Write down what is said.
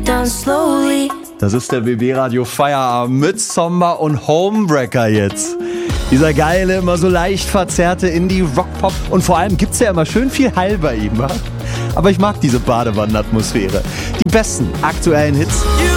down slowly. Das ist der BB Radio Feierabend mit Zomba und Homebreaker jetzt. Dieser geile, immer so leicht verzerrte Indie-Rock-Pop. Und vor allem gibt's ja immer schön viel Hall bei ihm. Wa? Aber ich mag diese Badewannenatmosphäre. Die besten aktuellen Hits.